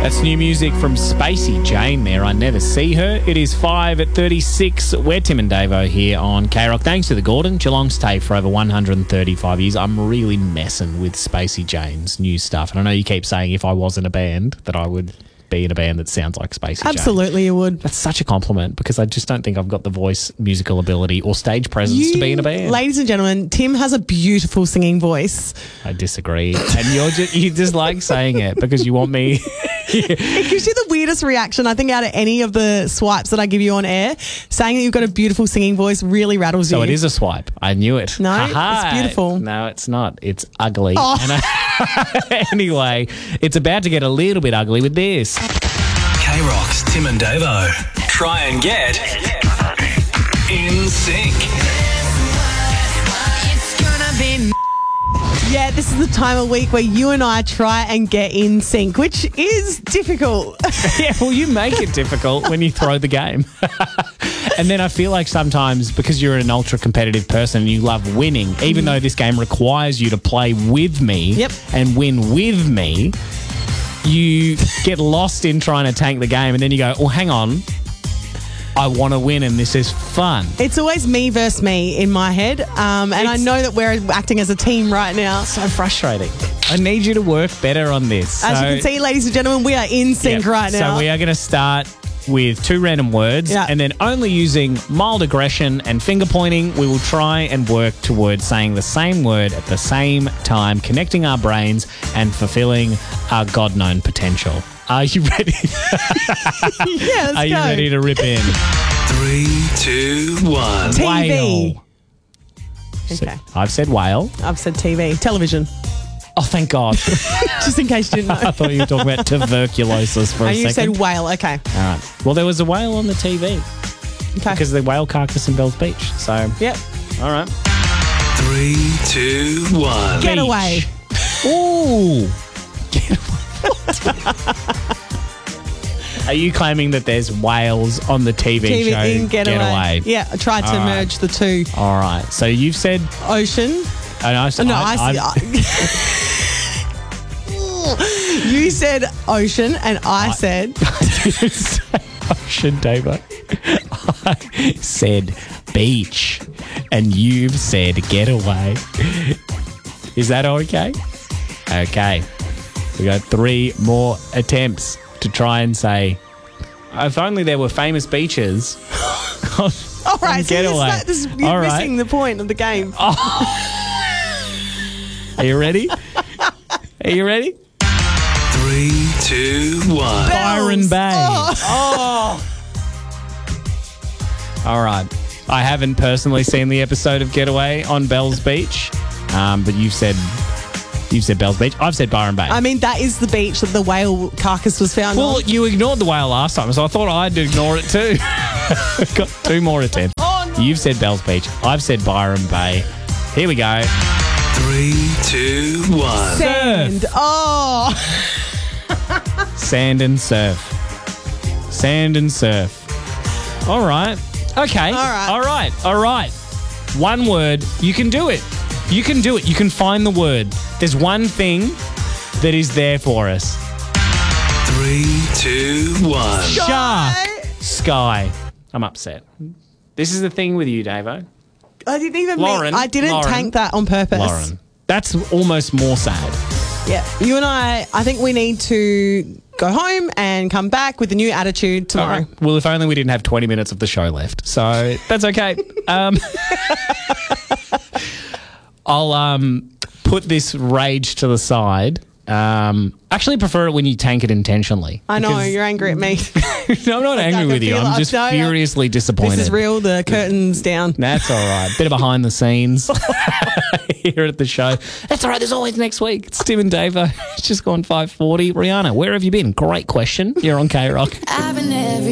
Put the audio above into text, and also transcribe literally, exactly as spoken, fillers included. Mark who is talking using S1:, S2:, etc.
S1: That's new music from Spacey Jane there. I never see her. It is five at thirty-six. We're Tim and Davo here on K-Rock. Thanks to the Gordon. Geelong stay for over one hundred thirty-five years. I'm really messing with Spacey Jane's new stuff. And I know you keep saying if I was in a band that I would be in a band that sounds like Spacey Jane.
S2: Absolutely you would.
S1: That's such a compliment because I just don't think I've got the voice, musical ability or stage presence
S2: You,
S1: to be in a band.
S2: Ladies and gentlemen, Tim has a beautiful singing voice.
S1: I disagree. And you're just, you just like saying it because you want me...
S2: It gives you the weirdest reaction, I think, out of any of the swipes that I give you on air. Saying that you've got a beautiful singing voice really rattles you.
S1: So it is a swipe. I knew it.
S2: No,
S1: Ha-ha.
S2: it's beautiful.
S1: No, it's not. It's ugly.
S2: Oh.
S1: And I, anyway, it's about to get a little bit ugly with this.
S3: K-Rock's Tim and Davo. Try and get in sync.
S2: Yeah, this is the time of week where you and I try and get in sync, which is difficult.
S1: Yeah, well, you make it difficult when you throw the game. And then I feel like sometimes because you're an ultra competitive person and you love winning, even though this game requires you to play with me
S2: Yep.
S1: and win with me, you get lost in trying to tank the game and then you go, well, hang on, I want to win and this is fun.
S2: It's always me versus me in my head, um, and
S1: It's-
S2: I know that we're acting as a team right now.
S1: So frustrating. I need you to work better on this.
S2: As
S1: So-
S2: you can see, ladies and gentlemen, we are in sync
S1: Yep.
S2: right now.
S1: So we are going to start with two random words
S2: Yeah.
S1: and then only using mild aggression and finger pointing, we will try and work towards saying the same word at the same time, connecting our brains and fulfilling our God-known potential. Are you ready?
S2: yeah, let's
S1: Are you
S2: go.
S1: ready to rip in?
S3: Three, two, one.
S2: T V.
S1: Whale.
S2: Okay,
S1: I've said whale.
S2: I've said T V. Television.
S1: Oh, thank God.
S2: Just in case you didn't know.
S1: I thought you were talking about tuberculosis for a
S2: And you
S1: second.
S2: said whale. Okay.
S1: All right. Well, there was a whale on the T V
S2: Okay.
S1: because of the whale carcass in Bells Beach. So,
S2: Yep.
S1: all right.
S3: Three, two, one.
S2: Get away.
S1: Ooh. Are you claiming that there's whales on the T V,
S2: T V
S1: show
S2: in Getaway. Yeah, I tried to
S1: All right.
S2: merge the two.
S1: All right. So you've said...
S2: Ocean.
S1: And I,
S2: No, I,
S1: I,
S2: I, You said ocean, and I, said...
S1: I didn't say ocean, Davo. I said beach. And you've said getaway. Is that okay? Okay. We got three more attempts to try and say, if only there were famous beaches.
S2: All right,
S1: on
S2: so this,
S1: Getaway.
S2: that, this, you're
S1: All right.
S2: missing the point of the game.
S1: Are you ready? Are you ready?
S3: Three, two, one.
S1: Byron Bay.
S2: Oh.
S1: All right. I haven't personally seen the episode of Getaway on Bells Beach, um, but you've said you've said Bells Beach. I've said Byron Bay.
S2: I mean, that is the beach that the whale carcass was found
S1: well,
S2: on.
S1: you ignored the whale last time, so I thought I'd ignore it too. Got two more attempts.
S2: Oh, no.
S1: You've said Bells Beach. I've said Byron Bay. Here we go.
S3: Three, two, one.
S2: Sand. Oh.
S1: Sand and surf. Sand and surf. All right. Okay.
S2: All right.
S1: All right. All right. One word. You can do it. You can do it. You can find the word. There's one thing that is there for us.
S3: Three, two, one.
S1: Shark. Sky. I'm upset. This is the thing with you, Davo.
S2: I didn't even
S1: Lauren,
S2: mean, I didn't
S1: Lauren,
S2: tank that on purpose.
S1: Lauren. That's almost more sad.
S2: Yeah. You and I, I think we need to go home and come back with a new attitude tomorrow.
S1: All right. Well, if only we didn't have twenty minutes of the show left. So that's okay. um, I'll um, put this rage to the side. Um, actually prefer it when you tank it intentionally.
S2: I know,
S1: because-
S2: you're angry at me.
S1: No, I'm not
S2: I
S1: angry
S2: can
S1: with you.
S2: feel
S1: I'm
S2: it.
S1: just
S2: No, no.
S1: furiously disappointed.
S2: This is real. The curtain's down.
S1: That's all right. Bit of behind the scenes here at the show. That's all right. There's always next week. It's Tim and Davo. It's just gone five forty. Rihanna, where have you been? Great question. You're on K-Rock.
S4: I've been every